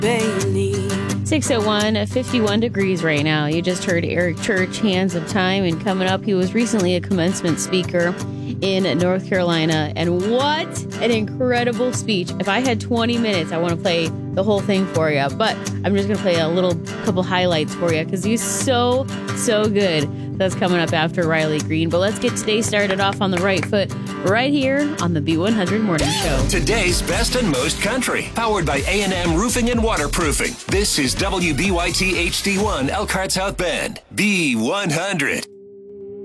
Bailey. 6:01, 51 degrees right now. You just heard Eric Church, Hands of Time. And coming up, he was recently a commencement speaker in North Carolina. And what an incredible speech. If I had 20 minutes, I want to play the whole thing for you. But I'm just going to play a little couple highlights for you because he's so good. That's coming up after Riley Green. But let's get today started off on the right foot right here on the B100 Morning Show. Today's best and most country, powered by A&M Roofing and Waterproofing. This is WBYT HD1 Elkhart South Bend, B100.